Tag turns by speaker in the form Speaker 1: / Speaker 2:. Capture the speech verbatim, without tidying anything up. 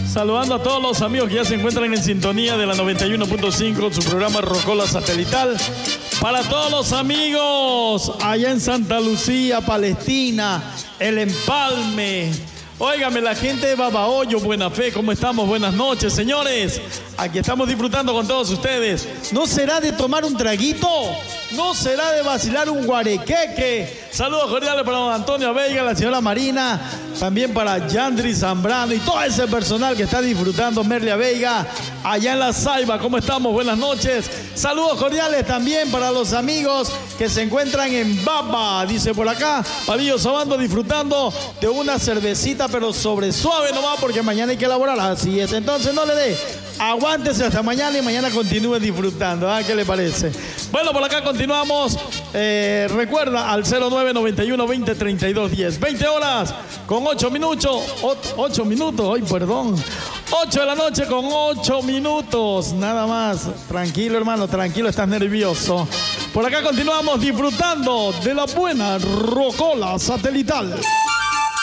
Speaker 1: Saludando a todos los amigos que ya se encuentran en sintonía de la noventa y uno punto cinco, su programa Rocola Satelital. Para todos los amigos allá en Santa Lucía, Palestina, El Empalme. Óigame, la gente de Babahoyo, Buena Fe, ¿cómo estamos? Buenas noches, señores. Aquí estamos disfrutando con todos ustedes. ¿No será de tomar un traguito? ¿No será de vacilar un guarequeque? Saludos cordiales para don Antonio Veiga, la señora Marina, también para Yandri Zambrano y todo ese personal que está disfrutando, Merlia Veiga, allá en La Ceiba. ¿Cómo estamos? Buenas noches. Saludos cordiales también para los amigos que se encuentran en Baba, dice por acá, Palillo Sabando, disfrutando de una cervecita, pero sobre suave nomás, porque mañana hay que elaborar. Así es, entonces no le dé. Aguántese hasta mañana y mañana continúe disfrutando. ¿Ah? ¿Qué le parece? Bueno, por acá continuamos. Eh, recuerda al cero nueve noventa y uno veinte treinta y dos diez. veinte horas con ocho minutos. ocho minutos, ay, perdón. ocho de la noche con ocho minutos. Nada más. Tranquilo, hermano, tranquilo, estás nervioso. Por acá continuamos disfrutando de la buena Rocola Satelital.